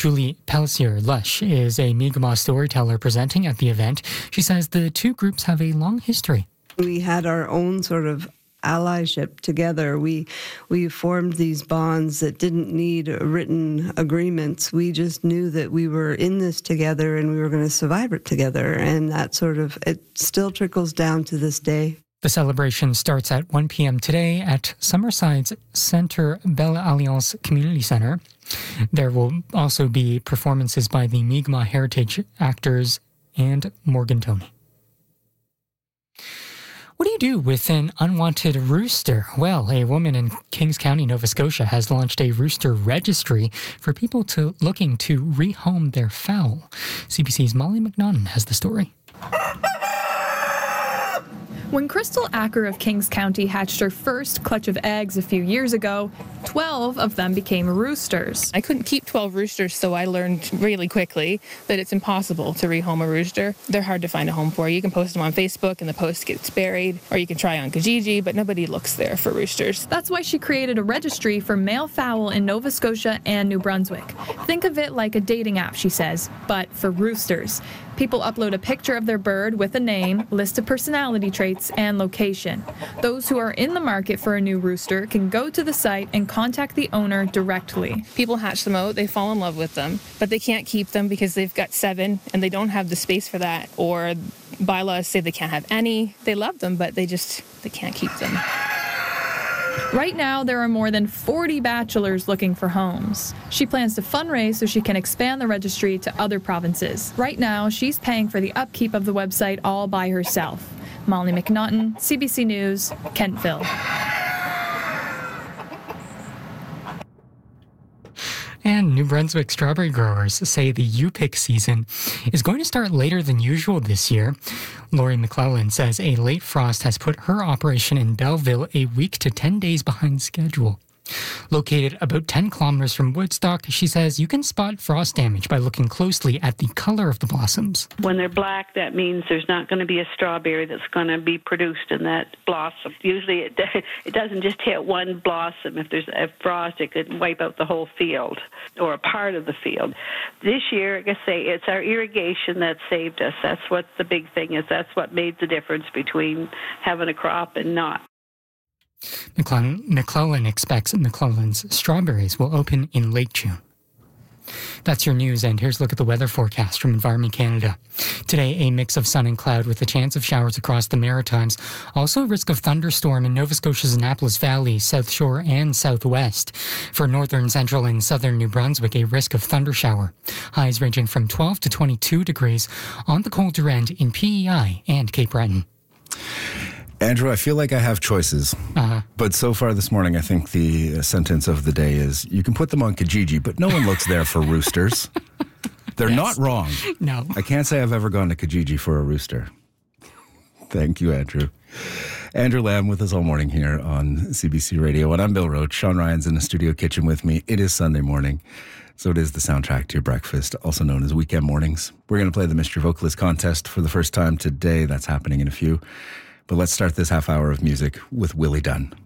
Julie Pellesier-Lush is a Mi'kmaq storyteller presenting at the event. She says the two groups have a long history. We had our own sort of allyship together. We formed these bonds that didn't need written agreements. We just knew that we were in this together and we were going to survive it together. And that sort of, it still trickles down to this day. The celebration starts at 1 p.m. today at Summerside's Centre Belle Alliance Community Centre. There will also be performances by the Mi'kmaq Heritage Actors and Morgan Tony. What do you do with an unwanted rooster? Well, a woman in Kings County, Nova Scotia, has launched a rooster registry for people looking to rehome their fowl. CBC's Molly McNaughton has the story. When Crystal Acker of Kings County hatched her first clutch of eggs a few years ago, 12 of them became roosters. I couldn't keep 12 roosters, so I learned really quickly that it's impossible to rehome a rooster. They're hard to find a home for. You can post them on Facebook and the post gets buried, or you can try on Kijiji, but nobody looks there for roosters. That's why she created a registry for male fowl in Nova Scotia and New Brunswick. Think of it like a dating app, she says, but for roosters. People upload a picture of their bird with a name, list of personality traits, and location. Those who are in the market for a new rooster can go to the site and contact the owner directly. People hatch them out, they fall in love with them, but they can't keep them because they've got 7 and they don't have the space for that, or bylaws say they can't have any. They love them, but they can't keep them. Right now, there are more than 40 bachelors looking for homes. She plans to fundraise so she can expand the registry to other provinces. Right now, she's paying for the upkeep of the website all by herself. Molly McNaughton, CBC News, Kentville. And New Brunswick strawberry growers say the U-pick season is going to start later than usual this year. Lori McClellan says a late frost has put her operation in Belleville a week to 10 days behind schedule. Located about 10 kilometers from Woodstock, she says you can spot frost damage by looking closely at the color of the blossoms. When they're black, that means there's not going to be a strawberry that's going to be produced in that blossom. Usually it doesn't just hit one blossom. If there's a frost, it could wipe out the whole field or a part of the field. This year, like I say, it's our irrigation that saved us. That's what the big thing is. That's what made the difference between having a crop and not. McClellan expects McClellan's strawberries will open in late June. That's your news, and here's a look at the weather forecast from Environment Canada. Today, a mix of sun and cloud with a chance of showers across the Maritimes. Also a risk of thunderstorm in Nova Scotia's Annapolis Valley, South Shore, and Southwest. For northern, central, and southern New Brunswick, a risk of thundershower. Highs ranging from 12 to 22 degrees on the colder end in PEI and Cape Breton. Andrew, I feel like I have choices. But so far this morning, I think the sentence of the day is, you can put them on Kijiji, but no one looks there for roosters. They're not wrong. No. I can't say I've ever gone to Kijiji for a rooster. Thank you, Andrew. Andrew Lamb with us all morning here on CBC Radio. And I'm Bill Roach. Sean Ryan's in the studio kitchen with me. It is Sunday morning, so it is the soundtrack to your breakfast, also known as Weekend Mornings. We're going to play the Mystery Vocalist Contest for the first time today. That's happening in a few. But let's start this half hour of music with Willie Dunn.